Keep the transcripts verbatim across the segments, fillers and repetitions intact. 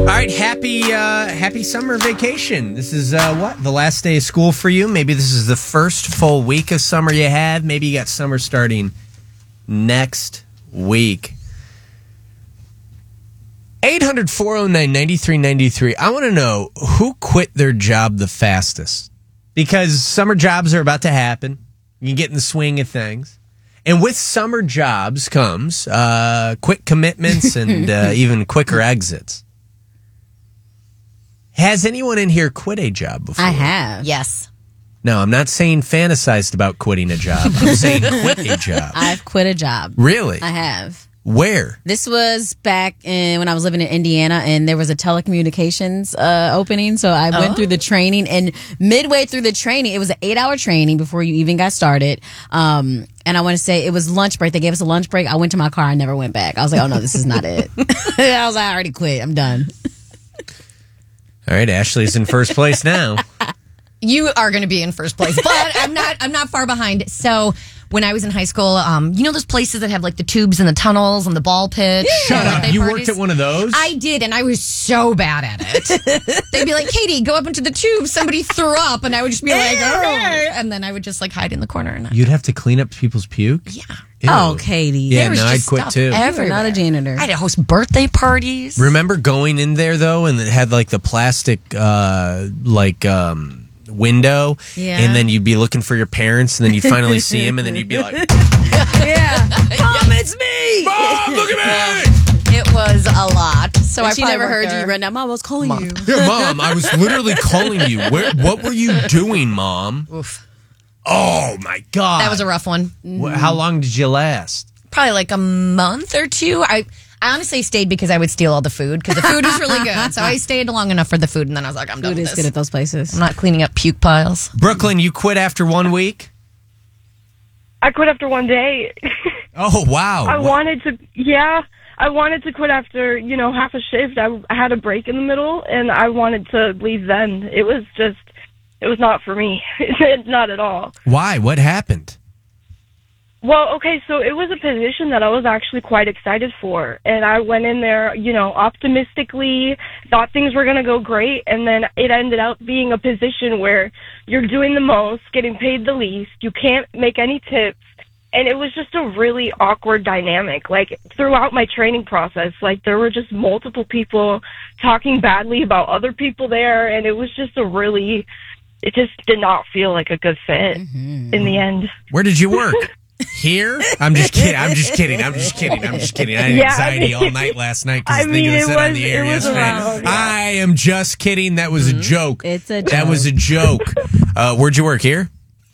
right, happy uh, happy summer vacation. This is uh, what? The last day of school for you? Maybe this is the first full week of summer you had. Maybe you got summer starting next week. eight hundred, four oh nine, nine three nine three. I want to know who quit their job the fastest. Because summer jobs are about to happen. You can get in the swing of things. And with summer jobs comes uh, quick commitments and uh, even quicker exits. Has anyone in here quit a job before? I have. Yes. No, I'm not saying fantasized about quitting a job. I'm saying quit a job. I've quit a job. Really? I have. Where? This was back in when I was living in Indiana, and there was a telecommunications uh, opening. So I went Oh. through the training, and midway through the training, it was an eight-hour training before you even got started. Um, and I want to say it was lunch break. They gave us a lunch break. I went to my car. I never went back. I was like, oh, no, this is not it. I was like, I already quit. I'm done. All right, Ashley's in first place now. You are going to be in first place, but I'm not. I'm not far behind. So when I was in high school, um, you know those places that have like the tubes and the tunnels and the ball pit. Shut and up. birthday You parties? worked at one of those? I did, and I was so bad at it. They'd be like, "Katie, go up into the tube." Somebody threw up, and I would just be like, "Okay," and then I would just like hide in the corner. And I, You'd have to clean up people's puke? yeah, Ew. Oh, Katie. Yeah, There was no, I'd just quit stuff too. You're everywhere. not a janitor. I had to host birthday parties. Remember going in there, though, and it had like the plastic, uh, like, um, window, Yeah. and then you'd be looking for your parents, and then you'd finally see him, and then you'd be like, Yeah. Mom, it's me. Mom, look at me! It was a lot. So I she probably never worked heard there. you run down. Mom, I was calling you. Yeah, Mom, I was literally calling you. Where? What were you doing, Mom? Oof. Oh, my God. That was a rough one. Wh- How long did you last? Probably like a month or two. I, I honestly stayed because I would steal all the food because the food was really good. So I stayed long enough for the food, and then I was like, I'm done Food with is this. good at those places. I'm not cleaning up puke piles. Brooklyn, you quit after one week? I quit after one day. Oh, wow. I What- wanted to, yeah, I wanted to quit after, you know, half a shift. I, I had a break in the middle, and I wanted to leave then. It was just, it was not for me. Not at all. Why? What happened? Well, okay, so it was a position that I was actually quite excited for, and I went in there, you know, optimistically, thought things were going to go great, and then it ended up being a position where you're doing the most, getting paid the least, you can't make any tips, and it was just a really awkward dynamic. Like, throughout my training process, like, there were just multiple people talking badly about other people there, and it was just a really, it just did not feel like a good fit in the end. Where did you work? Here? I'm just kidding. I'm just kidding. I'm just kidding. I'm just kidding. I had Yeah, I anxiety mean- all night last night because I I think mean, it it said on was- the air it was yesterday. around, yeah. I am just kidding. That was a joke. It's a That joke. was a joke. Uh, where'd you work? Here?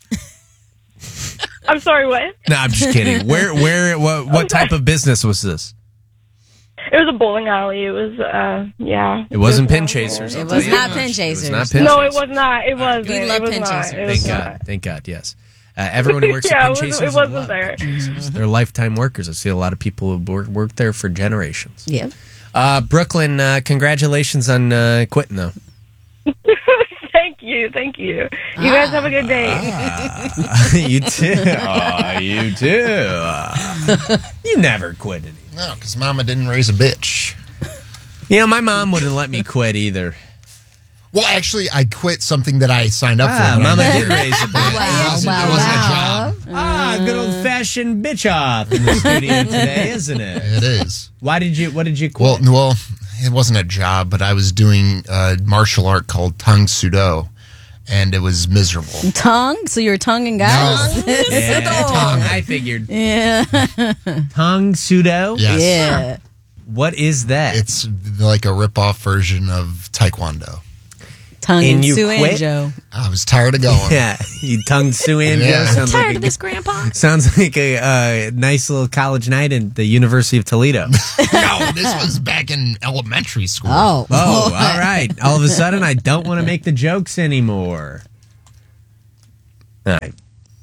I'm sorry, what? No, I'm just kidding. Where? Where? What? What type of business was this? It was a bowling alley. It was, uh, yeah. It wasn't Just Pin around Chasers. there. I'll It tell was you not that Pin much. Chasers. It was not Pin No, Chasers. it was not. It wasn't. We It love was Pin not. Chasers. It Thank was God. not. Thank God. Yes. Uh, everyone who works Yeah, at Pin it wasn't- Chasers it will wasn't love there. Pin Chasers. They're lifetime workers. I see a lot of people who work, work there for generations. Yeah. Uh, Brooklyn, uh, congratulations on uh, quitting, though. Thank you. Thank you. You guys have a good day. you too. Oh, you too. You never quit anything. No, because Mama didn't raise a bitch. You know, my mom wouldn't let me quit either. Well, actually, I quit something that I signed up Ah, for. when I Mama moved did here. raise a bitch. It wasn't, wow, it wasn't wow. a job. Ah, good old fashioned bitch off in the studio today, isn't it? It is. Why did you? What did you Well, quit? well, it wasn't a job, but I was doing a martial art called Tung Sudo, and it was miserable. Tongue? So you're tonguing guys? No. yeah, tongue. I figured. Yeah. Tongue pseudo. Yes. Yeah. What is that? It's like a ripoff version of Taekwondo. Tongue And and you Sue quit? and Joe. I was tired of going. yeah, you tongue Sue Anjo. Yeah. Sounds Tired like of a, this, Grandpa? sounds like a uh, nice little college night at the University of Toledo. No, this was back in elementary school. Oh. Oh, all right. All of a sudden, I don't want to make the jokes anymore. All right.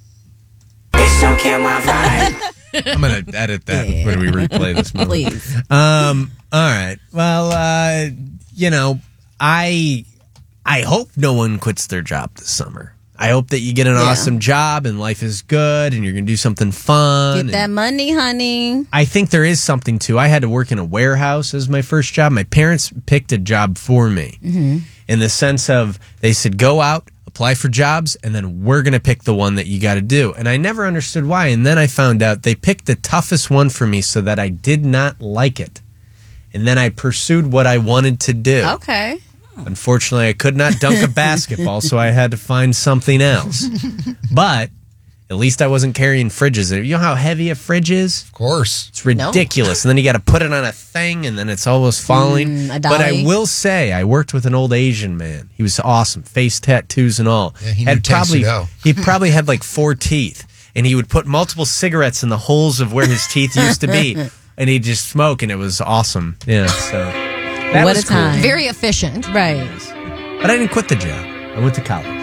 I'm going to edit that when we replay this moment. Please. Um, all right. Well, uh, you know, I I hope no one quits their job this summer. I hope that you get an Yeah. awesome job and life is good and you're going to do something fun. Get that and money, honey. I think there is something to. I had to work in a warehouse as my first job. My parents picked a job for me in the sense of they said, go out, apply for jobs, and then we're going to pick the one that you got to do. And I never understood why. And then I found out they picked the toughest one for me so that I did not like it. And then I pursued what I wanted to do. Okay. Unfortunately, I could not dunk a basketball, so I had to find something else. But at least I wasn't carrying fridges. You know how heavy a fridge is? Of course. It's ridiculous. And then you got to put it on a thing, and then it's almost falling. Mm, a but I dolly. will say, I worked with an old Asian man. He was awesome, face tattoos and all. Yeah, he knew had probably Tang Soo-do. he probably had like four teeth, and he would put multiple cigarettes in the holes of where his teeth used to be, and he'd just smoke, and it was awesome. Yeah, so that What was a cool. time. Very efficient. Right. But I didn't quit the job. I went to college.